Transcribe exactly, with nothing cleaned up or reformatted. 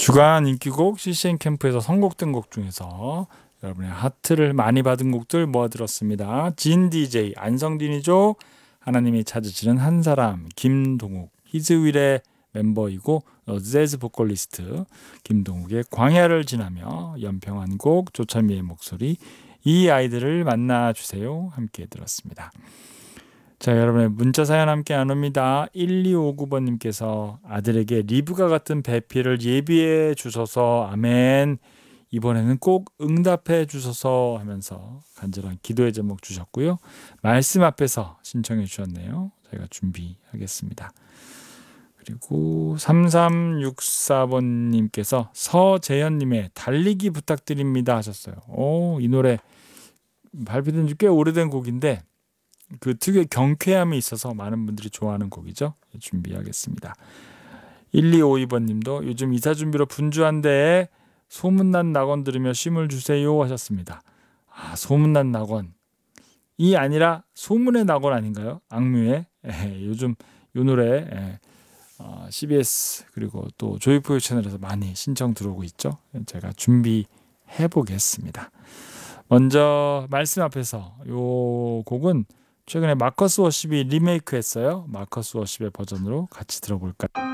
주간 인기곡 씨씨엔 캠프에서 선곡된 곡 중에서 여러분의 하트를 많이 받은 곡들 모아들었습니다. 진 디제이, 안성딘이죠. 하나님이 찾으시는 한 사람, 김동욱, 히즈윌의 멤버이고 어, 재즈 보컬리스트 김동욱의 광야를 지나며, 연평한 곡, 조찬미의 목소리, 이 아이들을 만나주세요. 함께 들었습니다. 자, 여러분의 문자 사연 함께 나눕니다. 일이오구 번님께서 아들에게 리브가 같은 배필을 예비해 주셔서 아멘, 이번에는 꼭 응답해 주셔서 하면서 간절한 기도의 제목 주셨고요. 말씀 앞에서 신청해 주셨네요. 저희가 준비하겠습니다. 그리고 삼삼육사 번님께서 서재현님의 달리기 부탁드립니다 하셨어요. 오, 이 노래 발표된 지 꽤 오래된 곡인데 그 특유의 경쾌함이 있어서 많은 분들이 좋아하는 곡이죠. 준비하겠습니다. 일이오이 번님도 요즘 이사 준비로 분주한데 소문난 낙원 들으며 쉼을 주세요 하셨습니다. 아, 소문난 낙원. 이 아니라 소문의 낙원 아닌가요? 악뮤의. 에, 요즘 이 노래 에, 어, 씨비에스 그리고 또 조이포유 채널에서 많이 신청 들어오고 있죠. 제가 준비해 보겠습니다. 먼저 말씀 앞에서 요 곡은 최근에 마커스 워십이 리메이크했어요. 마커스 워십의 버전으로 같이 들어볼까요?